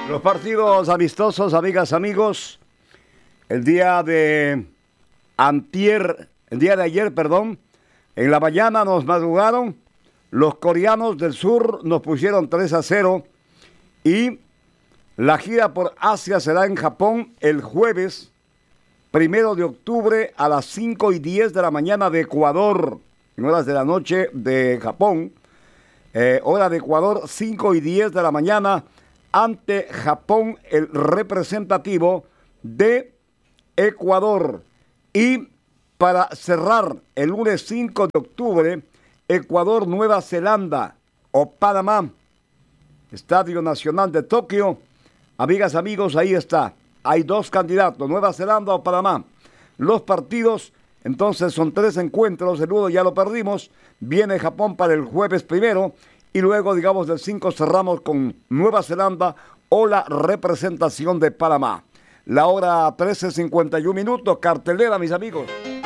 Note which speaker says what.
Speaker 1: Los partidos amistosos, amigas, amigos, el día de ayer, en la mañana nos madrugaron, los coreanos del sur nos pusieron 3-0 y la gira por Asia será en Japón el jueves 1 de octubre a las 5:10 de la mañana de Ecuador, en horas de la noche de Japón, hora de Ecuador, 5:10 de la mañana, ante Japón, el representativo de Ecuador. Y para cerrar, el lunes 5 de octubre, Ecuador, Nueva Zelanda o Panamá, Estadio Nacional de Tokio. Amigas, amigos, ahí está. Hay dos candidatos, Nueva Zelanda o Panamá. Los partidos, entonces, son 3 encuentros. El 1 ya lo perdimos. Viene Japón para el jueves 1 y luego, digamos, del 5 cerramos con Nueva Zelanda o la representación de Panamá. La hora 13:51, cartelera, mis amigos.